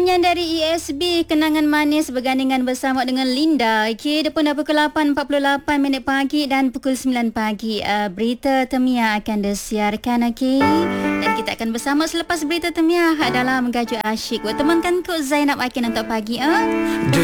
Yang dari ESB, kenangan manis bergandingan bersama dengan Linda. Okey, dia pun dah pukul 8.48 pagi dan pukul 9 pagi. Berita Temiah akan disiarkan, okey. Dan kita akan bersama selepas berita Temiah dalam Gajuk Asyik. Buat temankan Kak Zainab Akin untuk pagi.